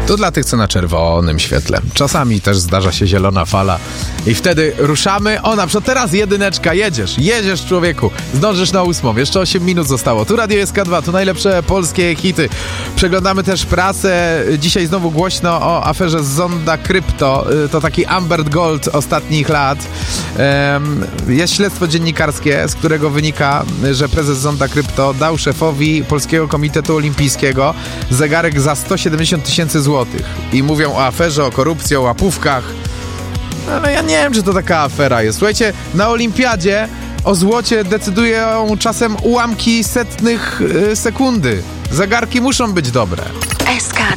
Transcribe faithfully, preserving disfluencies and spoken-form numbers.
To dla tych, co na czerwonym świetle. Czasami też zdarza się zielona fala i wtedy ruszamy. O, na przykład teraz jedyneczka, jedziesz, jedziesz człowieku, zdążysz na ósmą, jeszcze osiem minut zostało. Tu Radio S K dwa, tu najlepsze polskie hity. Przeglądamy też prasę. Dzisiaj znowu głośno o aferze z Zonda Krypto. To taki Amber Gold ostatnich lat. Jest śledztwo dziennikarskie, z którego wynika, że prezes Zonda Krypto dał szefowi Polskiego Komitetu Olimpijskiego zegarek za sto siedemdziesiąt tysięcy złotych. I mówią o aferze, o korupcji, o łapówkach. Ale ja nie wiem, czy to taka afera jest. Słuchajcie, na olimpiadzie o złocie decydują czasem ułamki setnych yy, sekundy. Zegarki muszą być dobre. S K